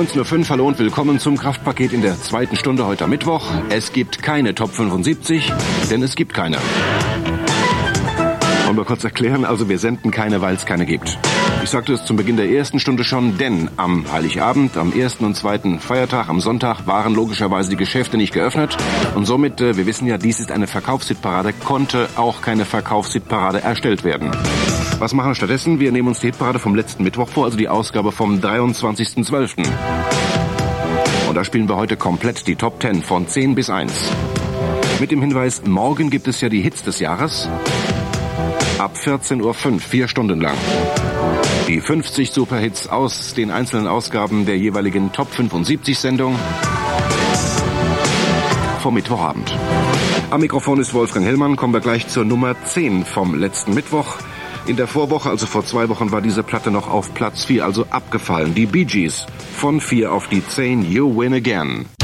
19:05 Uhr, hallo und willkommen zum Kraftpaket in der zweiten Stunde heute am Mittwoch. Es gibt keine Top 75, denn es gibt keine. Wollen wir kurz erklären, also wir senden keine, weil es keine gibt. Ich sagte es zum Beginn der ersten Stunde schon, denn am Heiligabend, am ersten und zweiten Feiertag, am Sonntag waren logischerweise die Geschäfte nicht geöffnet. Und somit, wir wissen ja, dies ist eine Verkaufshitparade, konnte auch keine Verkaufshitparade erstellt werden. Was machen wir stattdessen? Wir nehmen uns die Hitparade vom letzten Mittwoch vor, also die Ausgabe vom 23.12. Und da spielen wir heute komplett die Top 10 von 10 bis 1. Mit dem Hinweis, morgen gibt es ja die Hits des Jahres. Ab 14:05 Uhr, 4 Stunden lang. Die 50 Superhits aus den einzelnen Ausgaben der jeweiligen Top 75 Sendung vom Mittwochabend. Am Mikrofon ist Wolfgang Hellmann, kommen wir gleich zur Nummer 10 vom letzten Mittwoch. In der Vorwoche, also vor 2 Wochen, war diese Platte noch auf Platz 4, also abgefallen. Die Bee Gees von 4 auf die 10, You Win Again.